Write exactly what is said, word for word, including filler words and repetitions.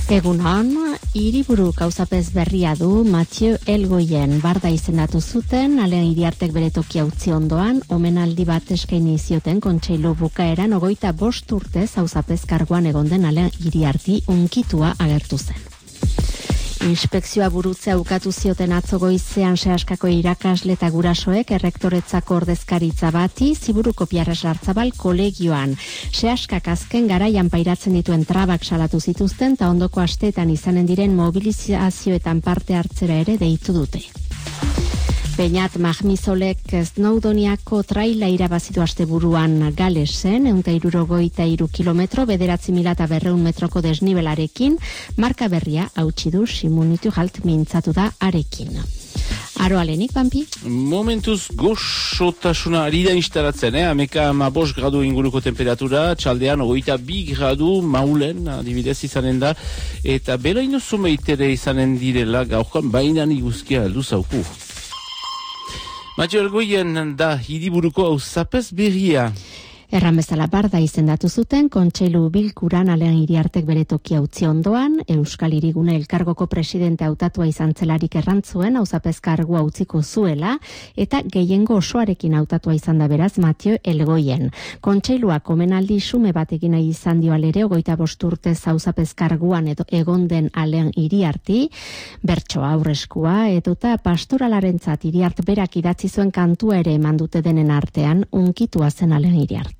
Egunon, hiriburu gauzapez berria du Mathieu Elgoien barda izendatu zuten, alean Iriartek bere tokia utzi ondoan, omenaldi bat eskaini zioten kontseilu bukaeran ogoita bost urtez gauzapez karguan egonden alean Iriarti unkitua agertu zen. Inspekzioa burutzea ukatu zioten atzo goizean Seaskako irakasle eta gurasoek errektoretzako ordezkaritza bati Ziburuko Piarras Lartzabal kolegioan. Seaskak azken garaian pairatzen dituen trabak salatu zituzten eta ondoko asteetan izanen diren mobilizazioetan parte hartzera ere deitu dute. Beñat Mahmizolek Snowdoniako traila irabazitu asteburuan Galesen, ehun eta hirurogeita hiru kilometro, bederatzi mila eta berrehun metroko desnibelarekin, marka berria hautsi du Simunitu Halt mintzatu da arekin. Aro alenik, Pampi? Momentuz goxotasuna ari da instalatzen, eh? Ameka amabos gradu inguruko temperatura, txaldean ogoita bi gradu maulen, adibidez izanen da, eta beraino zumeitere izanen direla, gaurkan bainan iguzkia heldu zauku. Mathieu Elgoien da hiriburuko auzapez berria. Erran bezala barda izendatu zuten, kontseilu bilkuran alean Iriartek bere tokia utzi ondoan, Euskal Hirigune Elkargoko presidente hautatua izan zelarik errantzuen, auzapez kargua utziko zuela, eta gehiengo osoarekin hautatua izan da beraz Mathieu Elgoien. Kontseiluak omenaldi xume bat egin nahi izan dio alere, ogoita bost urtez auzapez karguan edo egonden alean Iriarti, bertsoa aurreskua, edota pastoralarentzat Iriart berak idatzi zuen kantua ere eman dute denen artean, unkitua zen alean Iriart.